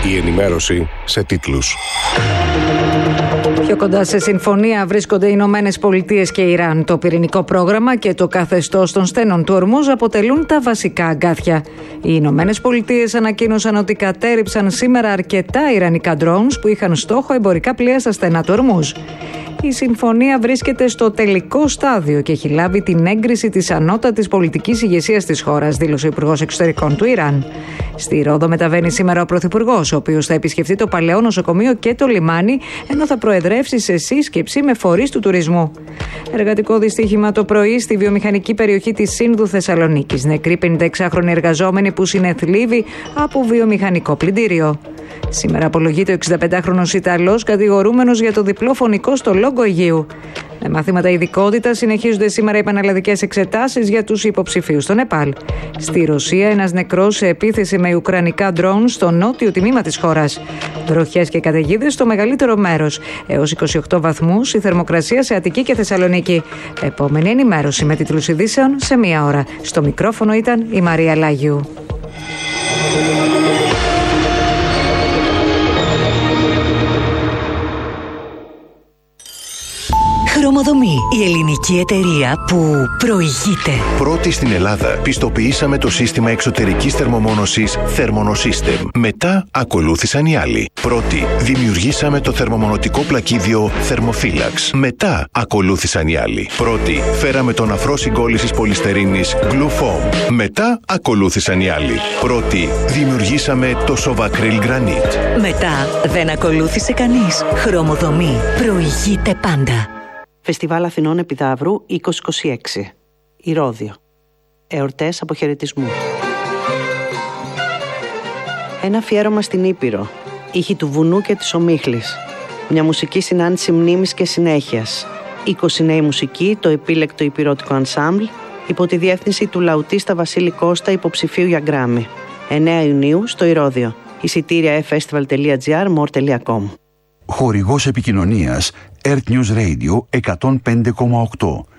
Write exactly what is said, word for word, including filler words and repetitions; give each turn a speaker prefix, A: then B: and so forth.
A: Η ενημέρωση σε τίτλους.
B: Πιο κοντά σε συμφωνία βρίσκονται οι Ηνωμένες Πολιτείες και Ιράν. Το πυρηνικό πρόγραμμα και το καθεστώς των στένων του Ορμούζ αποτελούν τα βασικά αγκάθια. Οι Ηνωμένες Πολιτείες ανακοίνωσαν ότι κατέρριψαν σήμερα αρκετά ιρανικά drones που είχαν στόχο εμπορικά πλοία στα στενά του Ορμούζ. Η συμφωνία βρίσκεται στο τελικό στάδιο και έχει λάβει την έγκριση της ανώτατης πολιτικής ηγεσίας της χώρας, δήλωσε ο Υπουργός Εξωτερικών του Ιράν. Στη Ρόδο μεταβαίνει σήμερα ο Πρωθυπουργός, ο οποίος θα επισκεφτεί το παλαιό νοσοκομείο και το λιμάνι, ενώ θα προεδρεύσει σε σύσκεψη με φορείς του τουρισμού. Εργατικό δυστύχημα το πρωί στη βιομηχανική περιοχή της Σύνδου Θεσσαλονίκης. Νεκροί πενηνταεξάχρονοι εργαζόμενοι που συνεθλίβει από βιομηχανικό πλυντήριο. Σήμερα απολογείται ο εξηνταπεντάχρονος Ιταλός κατηγορούμενος για το διπλό φωνικό στο Λόγκο Αιγαίου. Με μαθήματα ειδικότητα συνεχίζονται σήμερα οι πανελλαδικές εξετάσεις για τους υποψηφίους στο Νεπάλ. Στη Ρωσία, ένας νεκρός σε επίθεση με ουκρανικά ντρόουν στο νότιο τμήμα της χώρας. Βροχές και καταιγίδες στο μεγαλύτερο μέρος. Έως είκοσι οκτώ βαθμούς η θερμοκρασία σε Αττική και Θεσσαλονίκη. Επόμενη ενημέρωση με τίτλους ειδήσεων σε μία ώρα. Στο μικρόφωνο ήταν η Μαρία Λάγιου.
C: Χρωμοδομή, η ελληνική εταιρεία που προηγείται.
D: Πρώτη στην Ελλάδα πιστοποιήσαμε το σύστημα εξωτερικής θερμομόνωσης Thermonosystem. Μετά ακολούθησαν οι άλλοι. Πρώτη δημιουργήσαμε το θερμομονωτικό πλακίδιο Thermophilax. Μετά ακολούθησαν οι άλλοι. Πρώτη φέραμε τον αφρό συγκόλλησης πολυστερίνης Glufoam. Μετά ακολούθησαν οι άλλοι. Πρώτη δημιουργήσαμε το Sovacryl Granite.
C: Μετά δεν ακολούθησε κανείς. Χρωμοδομή προηγείται πάντα.
E: Φεστιβάλ Αθηνών Επιδαύρου είκοσι είκοσι έξι. Ηρώδειο. Εορτές αποχαιρετισμού. Ένα αφιέρωμα στην Ήπειρο. Ήχοι του βουνού και της ομίχλης. Μια μουσική συνάντηση μνήμης και συνέχειας. είκοσι νέοι μουσικοί, το επίλεκτο υπηρώτικο ανσάμπλ, υπό τη διεύθυνση του λαουτίστα Βασίλη Κώστα, υποψηφίου για Γκράμι. εννέα Ιουνίου στο Ηρώδειο. Εισιτήρια e festival τελεία gr, more τελεία com.
F: Χορηγός επικοινωνίας Earth News Radio εκατόν πέντε κόμμα οκτώ.